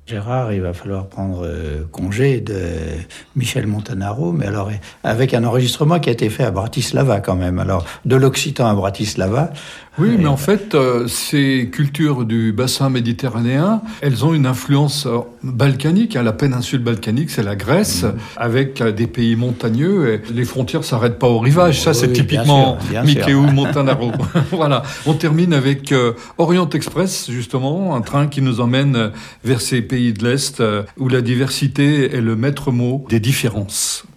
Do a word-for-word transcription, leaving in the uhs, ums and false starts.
Gérard, il va falloir prendre euh, congé de Michel Montanaro, mais alors avec un enregistrement qui a été fait à Bratislava quand même. Alors de l'occitan à Bratislava. Oui, mais en fait, euh, ces cultures du bassin méditerranéen, elles ont une influence euh, balkanique. Hein. La péninsule balkanique, c'est la Grèce, mmh. avec euh, des pays montagneux. Et les frontières s'arrêtent pas au rivage. Ça, oui, c'est typiquement Michel Montanaro. Voilà. On termine avec euh, Orient Express, justement, un train qui nous emmène vers ces pays de l'Est, euh, où la diversité est le maître mot des différences.